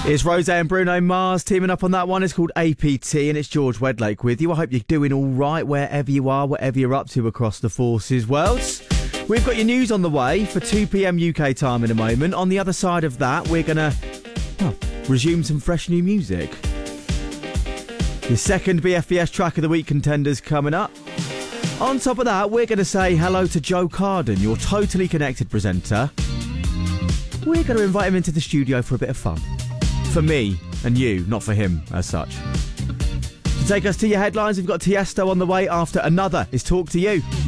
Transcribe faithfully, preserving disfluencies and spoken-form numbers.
It's Rose and Bruno Mars teaming up on that one. It's called A P T and it's George Wedlake with you. I hope you're doing all right wherever you are, whatever you're up to across the forces worlds. We've got your news on the way for two p.m. U K time in a moment. On the other side of that, we're going to well, resume some fresh new music. Your second B F B S Track of the Week contenders coming up. On top of that, we're going to say hello to Joe Carden, your Totally Connected presenter. We're going to invite him into the studio for a bit of fun. For me and you, not for him as such. To take us to your headlines, we've got Tiesto on the way after Another is Talk to You.